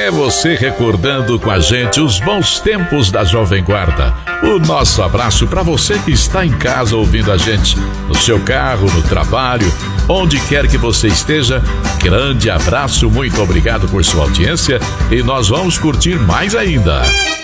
É você recordando com a gente os bons tempos da Jovem Guarda. O nosso abraço para você que está em casa ouvindo a gente, no seu carro, no trabalho, onde quer que você esteja. Grande abraço, muito obrigado por sua audiência e nós vamos curtir mais ainda.